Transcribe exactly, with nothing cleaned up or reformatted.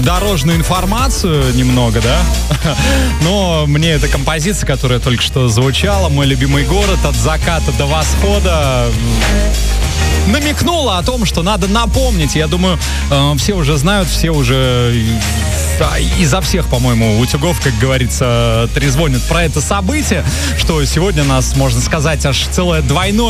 дорожную информацию немного, да? Но мне эта композиция, которая только что звучала, «Мой любимый город», от заката до восхода, намекнула о том, что надо напомнить. Я думаю, э, все уже знают, все уже э, изо всех, по-моему, утюгов, как говорится, трезвонят про это событие, что сегодня нас, можно сказать, аж целое двойное